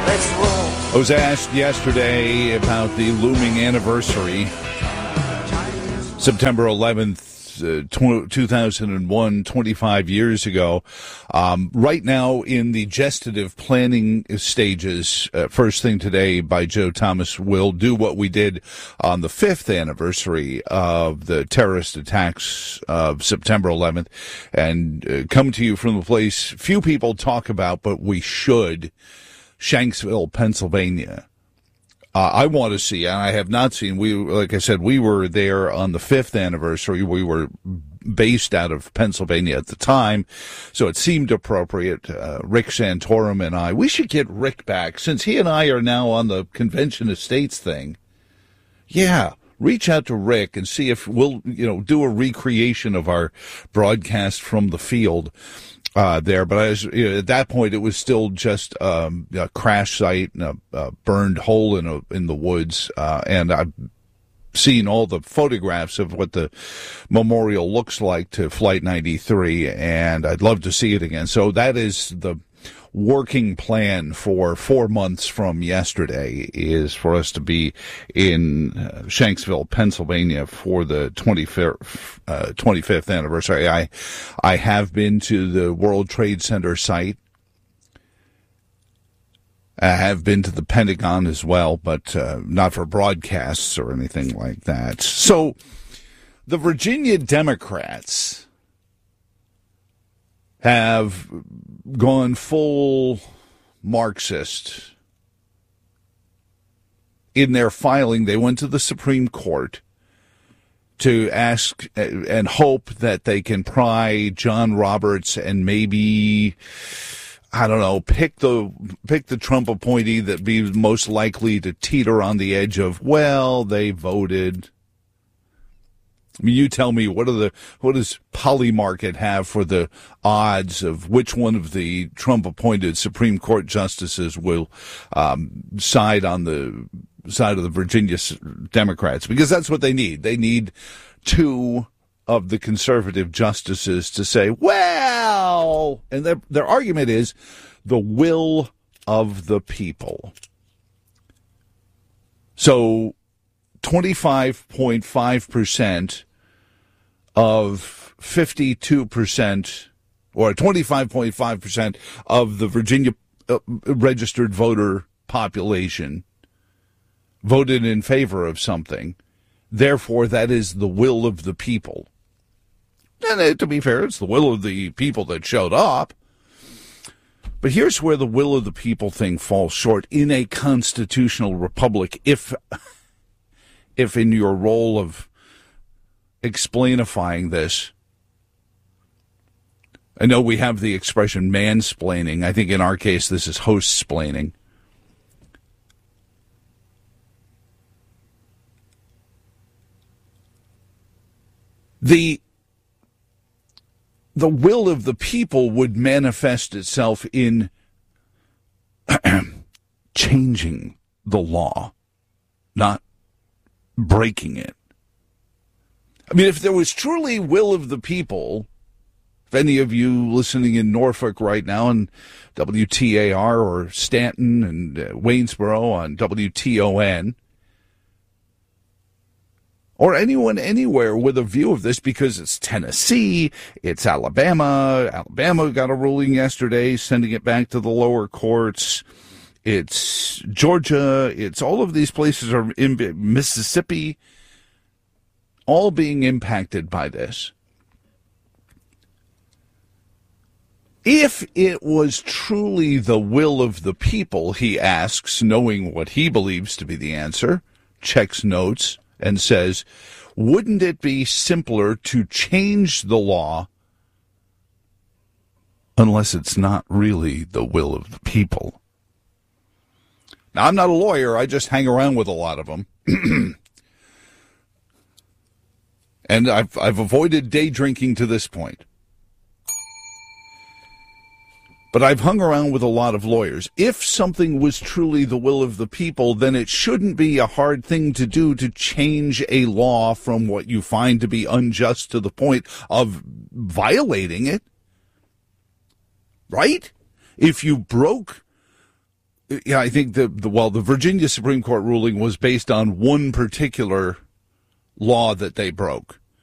I was asked yesterday about the looming anniversary, September 11th, 2001, 25 years ago. Right now in the gestative planning stages, first thing today by Joe Thomas, will do what we did on the 5th anniversary of the terrorist attacks of September 11th and come to you from the place few people talk about, but we should, Shanksville, Pennsylvania. I want to see, and I have not seen, like I said, we were there on the 5th anniversary. We were based out of Pennsylvania at the time, so it seemed appropriate. Rick Santorum and I, we should get Rick back, since he and I are now on the Convention Estates thing. Yeah, reach out to Rick and see if we'll, do a recreation of our broadcast from the field. There, but at that point, it was still just a crash site and a burned hole in the woods. And I've seen all the photographs of what the memorial looks like to Flight 93, and I'd love to see it again. So that is the working plan for 4 months from yesterday, is for us to be in Shanksville, Pennsylvania for the 25th anniversary. I have been to the World Trade Center site. I have been to the Pentagon as well, but not for broadcasts or anything like that. So the Virginia Democrats have gone full Marxist in their filing. They went to the Supreme Court to ask and hope that they can pry John Roberts and maybe, I don't know, pick the Trump appointee that be most likely to teeter on the edge of, well, they voted. I mean, you tell me, what does Polymarket have for the odds of which one of the Trump-appointed Supreme Court justices will side on the side of the Virginia Democrats? Because that's what they need. They need two of the conservative justices to say, well, and their argument is the will of the people. So 25.5% of 52%, or 25.5% of the Virginia registered voter population voted in favor of something. Therefore, that is the will of the people. And to be fair, it's the will of the people that showed up. But here's where the will of the people thing falls short in a constitutional republic, if in your role of explainifying this. I know we have the expression mansplaining. I think in our case, this is host-splaining. The will of the people would manifest itself in changing the law, not breaking it. I mean, if there was truly will of the people, if any of you listening in Norfolk right now on WTAR, or Stanton and Waynesboro on WTON, or anyone anywhere with a view of this, because it's Tennessee, it's Alabama. Alabama got a ruling yesterday, sending it back to the lower courts. It's Georgia. It's all of these places, are in Mississippi, all being impacted by this. If it was truly the will of the people, he asks, knowing what he believes to be the answer, checks notes, and says, wouldn't it be simpler to change the law unless it's not really the will of the people? Now, I'm not a lawyer. I just hang around with a lot of them. And I've avoided day drinking to this point. But I've hung around with a lot of lawyers. If something was truly the will of the people, then it shouldn't be a hard thing to do to change a law from what you find to be unjust to the point of violating it. Right? If you broke yeah, I think the Virginia Supreme Court ruling was based on one particular law that they broke.